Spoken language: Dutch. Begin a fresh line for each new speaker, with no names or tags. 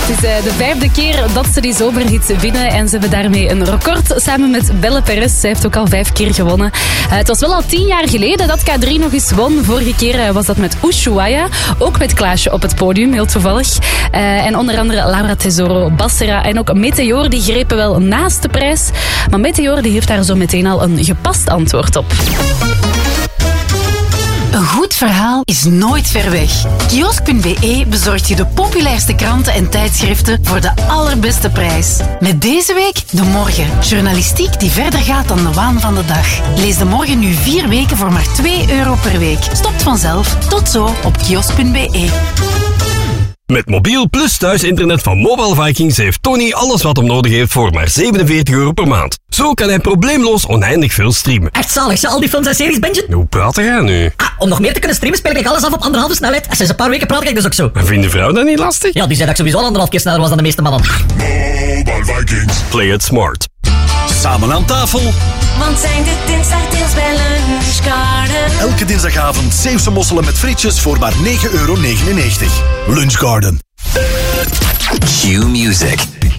Het is de 5e keer dat ze die zomerhit winnen en ze hebben daarmee een record samen met Belle Perez. Zij heeft ook al 5 keer gewonnen. Het was wel al 10 jaar geleden dat K3 nog eens won. Vorige keer was dat met Ushuaia, ook met Klaasje op het podium, heel toevallig. En onder andere Laura Tesoro, Bassera en ook Meteor, die grepen wel naast de prijs. Maar Meteor die heeft daar zo meteen al een gepast antwoord op.
Een goed verhaal is nooit ver weg. Kiosk.be bezorgt je de populairste kranten en tijdschriften voor de allerbeste prijs. Met deze week De Morgen. Journalistiek die verder gaat dan de waan van de dag. Lees De Morgen nu 4 weken voor maar €2 per week. Stopt vanzelf. Tot zo op kiosk.be.
Met mobiel plus thuisinternet van Mobile Vikings heeft Tony alles wat hem nodig heeft voor maar €47 per maand. Zo kan hij probleemloos oneindig veel streamen.
Echt zalig, al die films en series, Benjen?
Hoe praat jij nu?
Om nog meer te kunnen streamen speel ik alles af op 1,5 snelheid. En sinds een paar weken praat ik dus ook zo.
En vindt de vrouw dat niet lastig?
Ja, die zei dat ik sowieso al 1,5 keer sneller was dan de meeste mannen.
Mobile Vikings.
Play it smart.
Samen aan tafel.
Want zijn dit dinsdagdeals bij Lunchgarden.
Elke dinsdagavond Zeeuwse mosselen met frietjes voor maar €9,99. Lunchgarden.
Q Music.